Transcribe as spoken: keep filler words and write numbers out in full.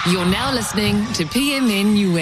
You're now listening to P M N U S.